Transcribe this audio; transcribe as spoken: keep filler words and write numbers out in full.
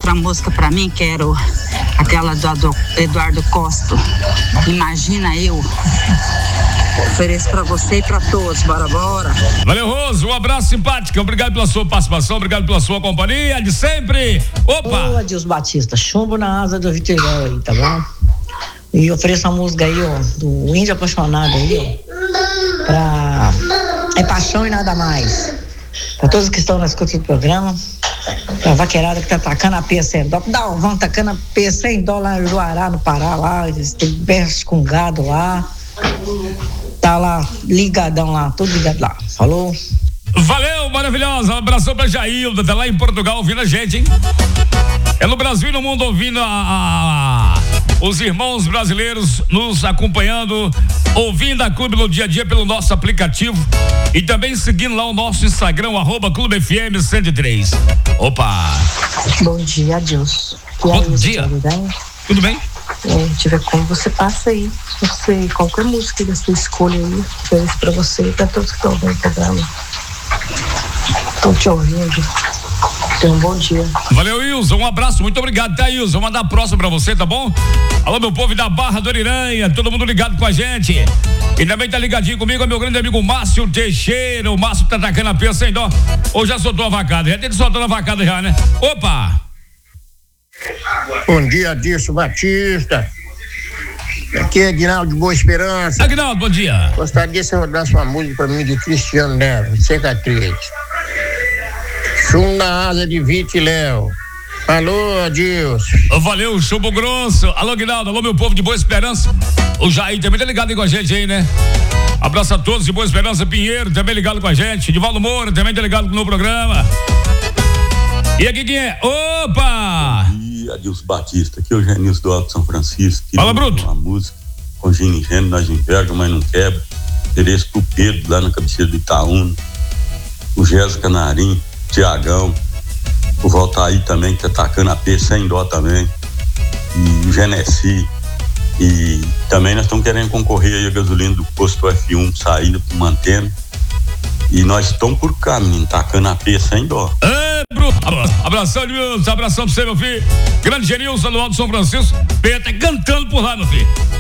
outra música pra mim, quero aquela do Eduardo Costa. Imagina eu. Ofereço pra você e pra todos, bora, bora. Valeu, Rose, um abraço simpático, obrigado pela sua participação, obrigado pela sua companhia de sempre. Opa! Ô, Adilson Batista, chumbo na asa do Vitorão aí, tá bom? E ofereço a música aí, ó, do Índio Apaixonado aí, ó, pra É Paixão e Nada Mais. Pra todos que estão na escuta do programa, pra vaqueirada que tá tacando a pia sem dó, dá vão tacando a pia sem dó lá em Juará, no Pará, lá, eles tem berço com gado lá. Tá lá, ligadão lá, tudo ligado lá. Falou? Valeu, maravilhosa. Um abração pra Jailda, tá lá em Portugal ouvindo a gente, hein? É no Brasil e no mundo ouvindo a, a, a, os irmãos brasileiros nos acompanhando, ouvindo a Clube no dia a dia pelo nosso aplicativo e também seguindo lá o nosso Instagram, arroba Clube F M cento e três. Opa! Bom dia, Adilson. Bom dia. Tudo bem? Tudo bem? É, tiver como você passa aí, você, qualquer música da sua escolha aí, feliz pra você e pra todos que estão ouvindo o programa. Estão te ouvindo. Tenha um bom dia. Valeu, Wilson, um abraço, muito obrigado, tá, Wilson? Vou mandar a próxima pra você, tá bom? Alô, meu povo da Barra do Ariranha, todo mundo ligado com a gente. E também tá ligadinho comigo, é meu grande amigo Márcio Teixeira. O Márcio tá atacando a peça sem dó. Ou já soltou a vacada? Já tem que soltar a vacada já, né? Opa! Bom dia, Adilson Batista. Aqui é Aguinaldo de Boa Esperança. Aguinaldo, bom dia. Gostaria de você rodasse uma música pra mim de Cristiano Neves, Cicatriz. Chum na asa de Vite e Léo. Alô, Adilson. Valeu, chumbo grosso. Alô, Aguinaldo, alô, meu povo de Boa Esperança. O Jair também tá ligado aí com a gente aí, né? Abraço a todos de Boa Esperança. Pinheiro também ligado com a gente. Divaldo Moura também tá ligado no programa. E aqui quem é? Opa! Adilson Batista, aqui é o Genilson do Alto São Francisco. Fala, Bruto. Uma música com Gino e Gênio, nós enverga, mas não quebra. Tereza pro Pedro, lá na cabeceira do Itaúna. O Jéssica Canarim, Tiagão. O Valtaí também, que tá atacando a P sem dó também. E o Genesi. E também nós estamos querendo concorrer aí a gasolina do posto F um, saída pro Manteno. E nós estamos por caminho, tacando a P sem dó. É, Bruno. Abração, Nilson. Abração pra você, meu filho. Grande Genilson do Alto São Francisco. Peta cantando por lá, meu filho.